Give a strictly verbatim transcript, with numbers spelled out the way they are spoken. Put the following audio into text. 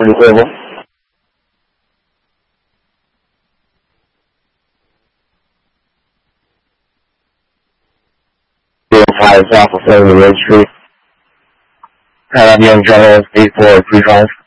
Pretty clear. Five South of Red Street. Pan Am Young General eight four three five.